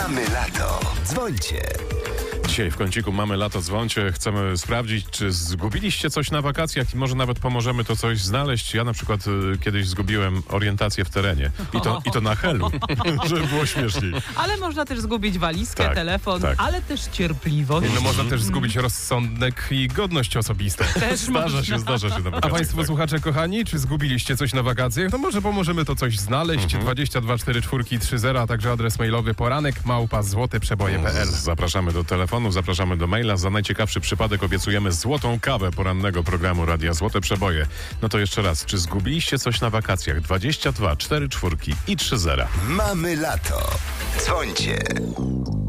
Mamy lato. Dzwońcie. Dzisiaj w kąciku Mamy lato, dzwońcie. Chcemy sprawdzić, czy zgubiliście coś na wakacjach i może nawet pomożemy to coś znaleźć. Ja na przykład kiedyś zgubiłem orientację w terenie. I to na Helu, żeby było śmieszniej. Ale można też zgubić walizkę, telefon, ale też cierpliwość. No można też zgubić rozsądek i godność osobiste. Też Zdarza się na A wakacjach. państwo słuchacze kochani, czy zgubiliście coś na wakacjach? To może pomożemy to coś znaleźć. 22 44 30, a także adres mailowy poranek@złoteprzeboje.pl. Zapraszamy do telefonu, zapraszamy do maila. Za najciekawszy przypadek obiecujemy złotą kawę porannego programu Radia Złote Przeboje. No to jeszcze raz, czy zgubiliście coś na wakacjach? 22 44 i 30. Mamy lato. Dzwońcie.